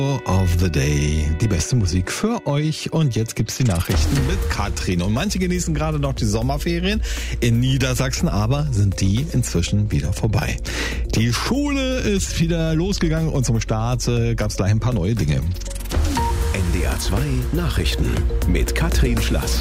of the Day, die beste Musik für euch. Und jetzt gibt's die Nachrichten mit Katrin. Und manche genießen gerade noch die Sommerferien in Niedersachsen, aber sind die inzwischen wieder vorbei. Die Schule ist wieder losgegangen und zum Start gab's gleich ein paar neue Dinge. NDR 2 Nachrichten mit Katrin Schlass.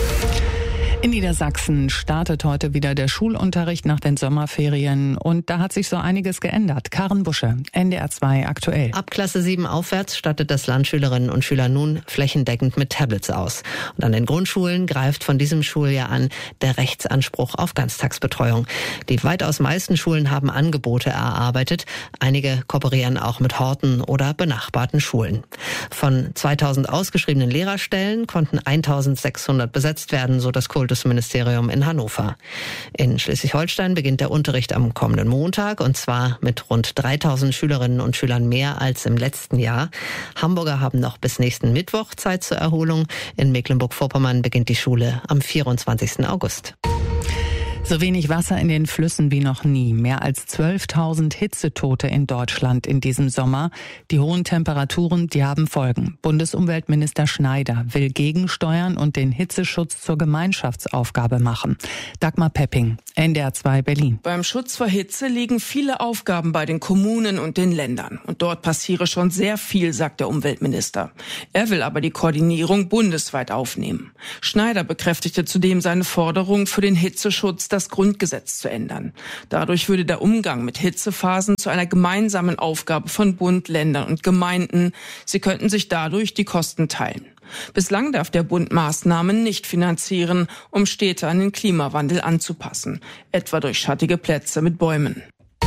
In Niedersachsen startet heute wieder der Schulunterricht nach den Sommerferien und da hat sich so einiges geändert. Karen Busche, NDR 2 aktuell. Ab Klasse 7 aufwärts stattet das Land Schülerinnen und Schüler nun flächendeckend mit Tablets aus. Und an den Grundschulen greift von diesem Schuljahr an der Rechtsanspruch auf Ganztagsbetreuung. Die weitaus meisten Schulen haben Angebote erarbeitet. Einige kooperieren auch mit Horten oder benachbarten Schulen. Von 2000 ausgeschriebenen Lehrerstellen konnten 1600 besetzt werden, so das Kultusministerium in Hannover. In Schleswig-Holstein beginnt der Unterricht am kommenden Montag und zwar mit rund 3000 Schülerinnen und Schülern mehr als im letzten Jahr. Hamburger haben noch bis nächsten Mittwoch Zeit zur Erholung. In Mecklenburg-Vorpommern beginnt die Schule am 24. August. So wenig Wasser in den Flüssen wie noch nie. Mehr als 12.000 Hitzetote in Deutschland in diesem Sommer. Die hohen Temperaturen, die haben Folgen. Bundesumweltminister Schneider will gegensteuern und den Hitzeschutz zur Gemeinschaftsaufgabe machen. Dagmar Pepping, NDR 2 Berlin. Beim Schutz vor Hitze liegen viele Aufgaben bei den Kommunen und den Ländern. Und dort passiere schon sehr viel, sagt der Umweltminister. Er will aber die Koordinierung bundesweit aufnehmen. Schneider bekräftigte zudem seine Forderung, für den Hitzeschutz das Grundgesetz zu ändern. Dadurch würde der Umgang mit Hitzephasen zu einer gemeinsamen Aufgabe von Bund, Ländern und Gemeinden. Sie könnten sich dadurch die Kosten teilen. Bislang darf der Bund Maßnahmen nicht finanzieren, um Städte an den Klimawandel anzupassen, etwa durch schattige Plätze mit Bäumen.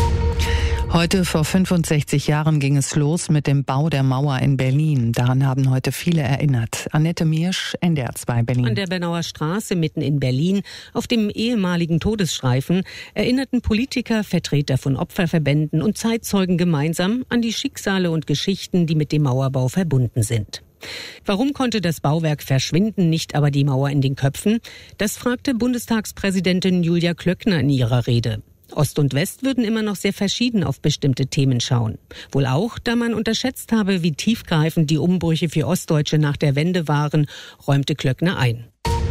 Heute vor 65 Jahren ging es los mit dem Bau der Mauer in Berlin. Daran haben heute viele erinnert. Annette Miersch, NDR 2 Berlin. An der Bernauer Straße mitten in Berlin, auf dem ehemaligen Todesstreifen, erinnerten Politiker, Vertreter von Opferverbänden und Zeitzeugen gemeinsam an die Schicksale und Geschichten, die mit dem Mauerbau verbunden sind. Warum konnte das Bauwerk verschwinden, nicht aber die Mauer in den Köpfen? Das fragte Bundestagspräsidentin Julia Klöckner in ihrer Rede. Ost und West würden immer noch sehr verschieden auf bestimmte Themen schauen. Wohl auch, da man unterschätzt habe, wie tiefgreifend die Umbrüche für Ostdeutsche nach der Wende waren, räumte Klöckner ein.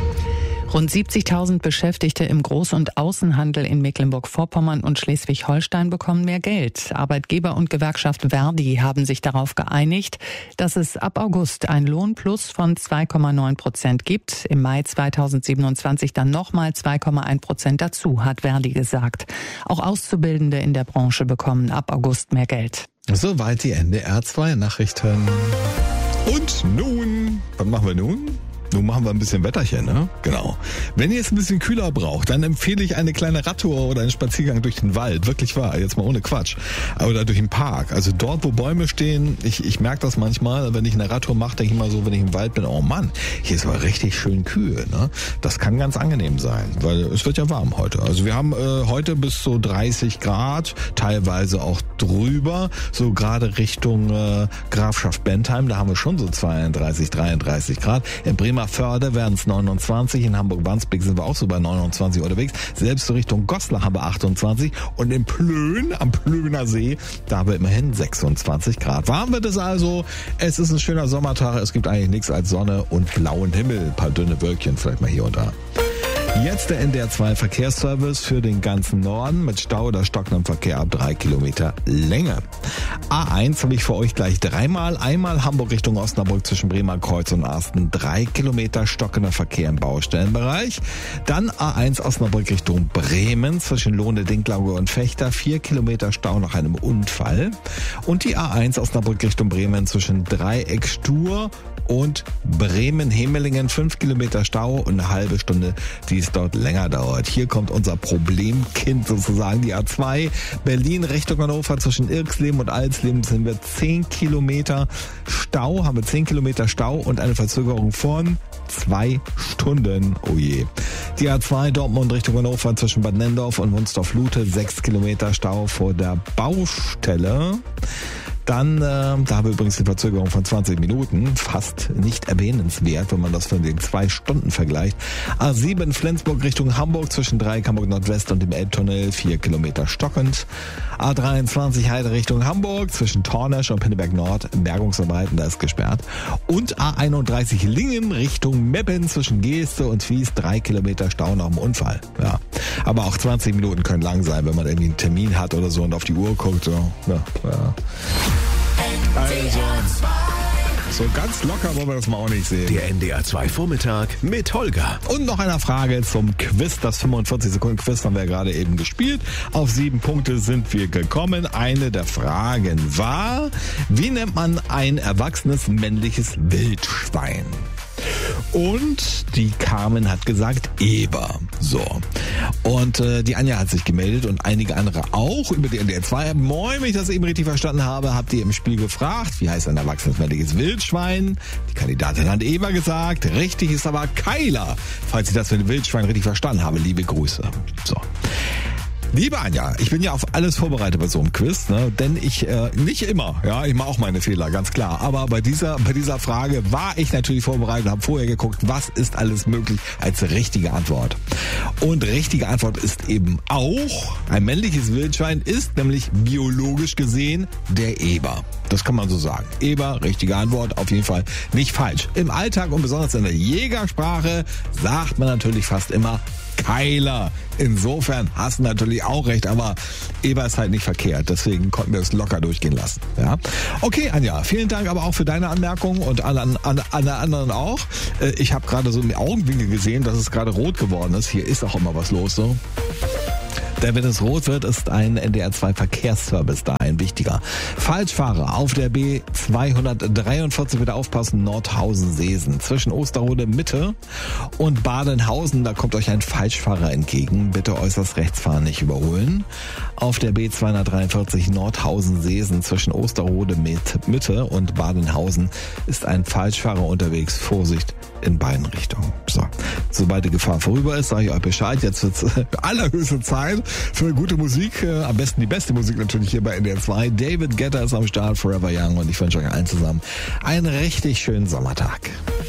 Rund 70.000 Beschäftigte im Groß- und Außenhandel in Mecklenburg-Vorpommern und Schleswig-Holstein bekommen mehr Geld. Arbeitgeber und Gewerkschaft Verdi haben sich darauf geeinigt, dass es ab August ein Lohnplus von 2,9% gibt. Im Mai 2027 dann nochmal 2,1% dazu, hat Verdi gesagt. Auch Auszubildende in der Branche bekommen ab August mehr Geld. Soweit die NDR 2 Nachrichten. Und nun, was machen wir nun? Nun machen wir ein bisschen Wetterchen, ne? Genau. Wenn ihr es ein bisschen kühler braucht, dann empfehle ich eine kleine Radtour oder einen Spaziergang durch den Wald. Wirklich wahr, jetzt mal ohne Quatsch. Oder durch den Park. Also dort, wo Bäume stehen, ich merke das manchmal, wenn ich eine Radtour mache, denke ich mal so, wenn ich im Wald bin, oh Mann, hier ist aber richtig schön kühl, ne? Das kann ganz angenehm sein, weil es wird ja warm heute. Also wir haben heute bis zu 30 Grad, teilweise auch drüber, so gerade Richtung Grafschaft Bentheim, da haben wir schon so 32, 33 Grad. In Bremerförde werden es 29, in Hamburg-Wandsbek sind wir auch so bei 29 unterwegs. Selbst so Richtung Goslar haben wir 28 und in Plön, am Plöner See, da haben wir immerhin 26 Grad. Warm wird es also, es ist ein schöner Sommertag, es gibt eigentlich nichts als Sonne und blauen Himmel, ein paar dünne Wölkchen vielleicht mal hier und da. Jetzt der NDR 2 Verkehrsservice für den ganzen Norden mit Stau oder stockendem Verkehr ab 3 Kilometer Länge. A1 habe ich für euch gleich dreimal. Einmal Hamburg Richtung Osnabrück zwischen Bremer Kreuz und Arsten. 3 Kilometer stockender Verkehr im Baustellenbereich. Dann A1 Osnabrück Richtung Bremen zwischen Lohne, Dinklage und Fechter. 4 Kilometer Stau nach einem Unfall. Und die A1 Osnabrück Richtung Bremen zwischen Dreieck Stur und Bremen-Hemelingen 5 Kilometer Stau und eine halbe Stunde, die es dort länger dauert. Hier kommt unser Problemkind sozusagen, die A2 Berlin Richtung Hannover zwischen Irxleben und Alsleben sind wir 10 Kilometer Stau, haben wir 10 Kilometer Stau und eine Verzögerung von 2 Stunden. Oh je. Die A2 Dortmund Richtung Hannover zwischen Bad Nendorf und Wunstorf-Lute 6 Kilometer Stau vor der Baustelle. Dann, da haben wir übrigens die Verzögerung von 20 Minuten, fast nicht erwähnenswert, wenn man das von den 2 Stunden vergleicht. A7 Flensburg Richtung Hamburg zwischen Dreieck Hamburg Nordwest und dem Elbtunnel 4 Kilometer stockend. A23 Heide Richtung Hamburg zwischen Tornesch und Pinneberg Nord Bergungsarbeiten, da ist gesperrt. Und A31 Lingen Richtung Meppen zwischen Geeste und Fies 3 Kilometer Stau nach dem Unfall. Ja. Aber auch 20 Minuten können lang sein, wenn man irgendwie einen Termin hat oder so und auf die Uhr guckt. So. Ja. Also, so ganz locker wollen wir das mal auch nicht sehen. Der NDR 2 Vormittag mit Holger. Und noch eine Frage zum Quiz. Das 45-Sekunden-Quiz haben wir ja gerade eben gespielt. Auf 7 Punkte sind wir gekommen. Eine der Fragen war, wie nennt man ein erwachsenes männliches Wildschwein? Und die Carmen hat gesagt Eber. So. Und die Anja hat sich gemeldet und einige andere auch über die NDR 2. Moin, wenn ich das eben richtig verstanden habe, habt ihr im Spiel gefragt, wie heißt ein erwachsenes männliches Wildschwein? Die Kandidatin hat Eber gesagt. Richtig ist aber Keiler. Falls ich das mit dem Wildschwein richtig verstanden habe, liebe Grüße. So. Liebe Anja, ich bin ja auf alles vorbereitet bei so einem Quiz, ne? Denn ich nicht immer, ja, ich mache auch meine Fehler, ganz klar. Aber bei dieser Frage war ich natürlich vorbereitet und habe vorher geguckt, was ist alles möglich als richtige Antwort. Und richtige Antwort ist eben auch, ein männliches Wildschwein ist nämlich biologisch gesehen der Eber. Das kann man so sagen. Eber, richtige Antwort, auf jeden Fall nicht falsch. Im Alltag und besonders in der Jägersprache sagt man natürlich fast immer Keiler. Insofern hast du natürlich auch recht, aber Eber ist halt nicht verkehrt. Deswegen konnten wir es locker durchgehen lassen. Ja? Okay, Anja, vielen Dank aber auch für deine Anmerkung und alle anderen auch. Ich habe gerade so im Augenwinkel gesehen, dass es gerade rot geworden ist. Hier ist auch immer was los. So. Denn wenn es rot wird, ist ein NDR 2 Verkehrsservice da ein wichtiger. Falschfahrer auf der B243, bitte aufpassen, Nordhausen-Seesen. Zwischen Osterode Mitte und Badenhausen, da kommt euch ein Falschfahrer entgegen. Bitte äußerst rechts fahren, nicht überholen. Auf der B243 Nordhausen-Seesen zwischen Osterode Mitte und Badenhausen ist ein Falschfahrer unterwegs. Vorsicht in beiden Richtungen. So, sobald die Gefahr vorüber ist, sage ich euch Bescheid. Jetzt wird es allerhöchste Zeit für gute Musik. Am besten die beste Musik natürlich hier bei NDR 2. David Guetta ist am Start, Forever Young. Und ich wünsche euch allen zusammen einen richtig schönen Sommertag.